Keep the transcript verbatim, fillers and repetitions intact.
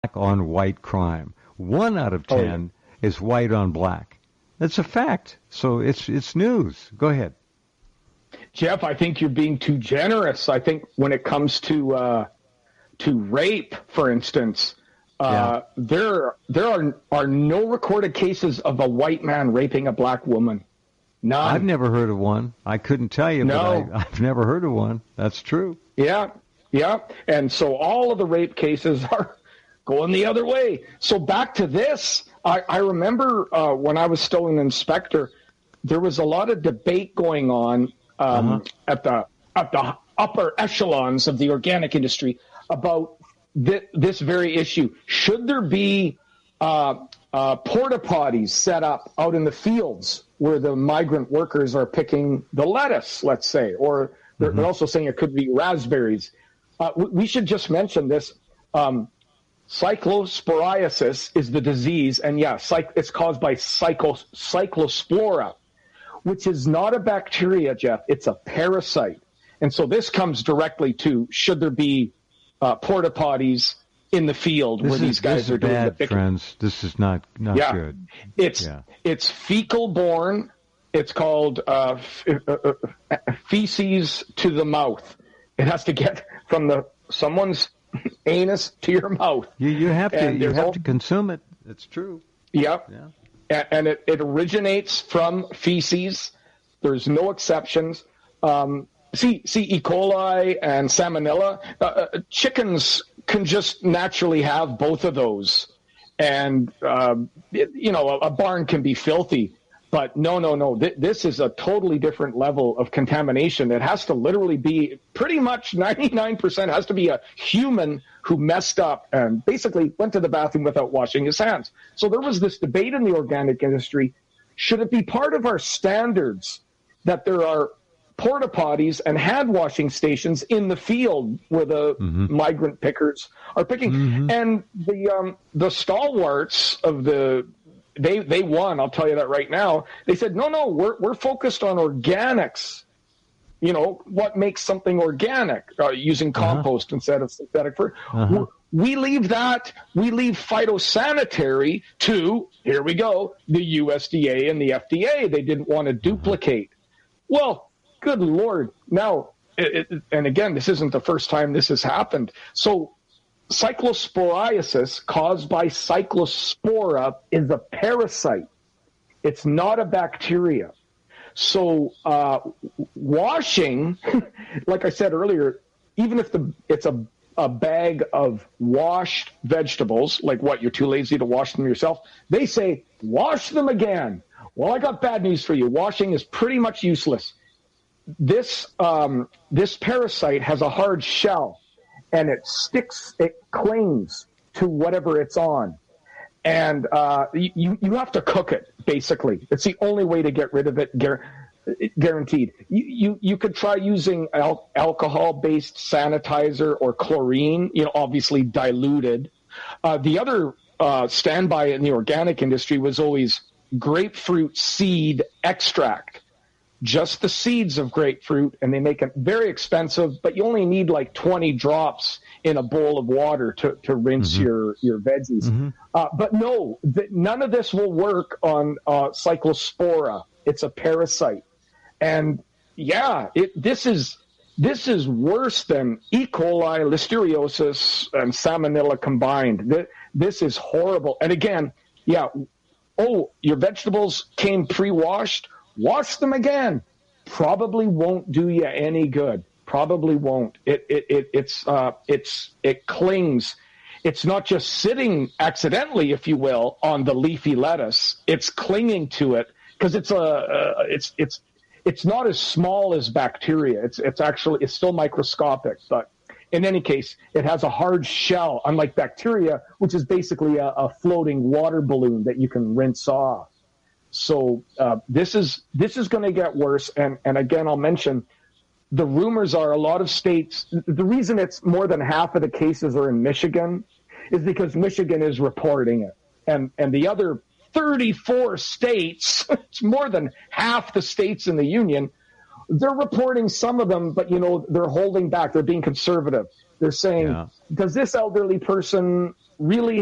on white crime. One out of ten oh, yeah. is white on black. That's a fact. So it's it's news. Go ahead. Jeff, I think you're being too generous. I think when it comes to uh, to rape, for instance, uh, yeah. there there are are no recorded cases of a white man raping a black woman. None. I've never heard of one. I couldn't tell you, no. but I, I've never heard of one. That's true. Yeah, yeah. And so all of the rape cases are going the other way. So back to this, I, I remember uh, when I was still an inspector, there was a lot of debate going on um, uh-huh. at the at the upper echelons of the organic industry about th- this very issue. Should there be uh, uh, porta potties set up out in the fields where the migrant workers are picking the lettuce, let's say, or they're, mm-hmm. they're also saying it could be raspberries. Uh, we, we should just mention this. Um, cyclosporiasis is the disease, and yeah, psych- it's caused by psycho- cyclospora, which is not a bacteria, Jeff. It's a parasite. And so this comes directly to, should there be uh, porta potties in the field this where is, these guys are doing bad, the picking? Friends. This is not, not yeah. good. It's yeah. it's fecal borne. It's called uh, f- uh, uh, feces to the mouth. It has to get from the someone's anus to your mouth. You you have to and you have all, to consume it. It's true. Yep. Yeah. And, and it, it originates from feces. There's no exceptions. Um, see, see, E. coli and Salmonella. Uh, uh, chickens can just naturally have both of those, and um, it, you know, a, a barn can be filthy. But no, no, no. Th- this is a totally different level of contamination. It has to literally be pretty much ninety-nine percent has to be a human who messed up and basically went to the bathroom without washing his hands. So there was this debate in the organic industry. Should it be part of our standards that there are porta potties and hand washing stations in the field where the mm-hmm. migrant pickers are picking? Mm-hmm. And the um, the stalwarts of the They they won, I'll tell you that right now. They said, no, no, we're we're focused on organics. You know, what makes something organic, uh, using compost uh-huh. instead of synthetic fertilizer. Uh-huh. We leave that, we leave phytosanitary to, here we go, the U S D A and the F D A. They didn't want to duplicate. Well, good Lord. Now, it, it, and again, this isn't the first time this has happened. So, cyclosporiasis caused by cyclospora is a parasite. It's not a bacteria. So uh, washing, like I said earlier, even if the it's a, a bag of washed vegetables, like what, you're too lazy to wash them yourself, they say, wash them again. Well, I got bad news for you. Washing is pretty much useless. This um, this parasite has a hard shell. And it sticks, it clings to whatever it's on. And uh, you, you have to cook it, basically. It's the only way to get rid of it, guaranteed. You, you, you could try using al- alcohol-based sanitizer or chlorine, you know, obviously diluted. Uh, the other uh, standby in the organic industry was always grapefruit seed extract. Just the seeds of grapefruit, and they make it very expensive, but you only need like twenty drops in a bowl of water to, to rinse mm-hmm. your, your veggies. Mm-hmm. Uh, but no, th- none of this will work on uh, cyclospora. It's a parasite. And yeah, it, this is this is worse than E. coli, listeriosis, and salmonella combined. Th- this is horrible. And again, yeah, oh, your vegetables came pre-washed. Wash them again. Probably won't do you any good. Probably won't. It it, it it's uh it's it clings. It's not just sitting accidentally, if you will, on the leafy lettuce. It's clinging to it because it's a uh, it's it's it's not as small as bacteria. It's it's actually it's still microscopic, but in any case, it has a hard shell, unlike bacteria, which is basically a, a floating water balloon that you can rinse off. So uh, this is this is going to get worse. And, and again, I'll mention the rumors are a lot of states. The reason it's more than half of the cases are in Michigan is because Michigan is reporting it. And, and the other thirty-four states, it's more than half the states in the union, they're reporting some of them, but, you know, they're holding back. They're being conservative. They're saying, Yeah. does this elderly person really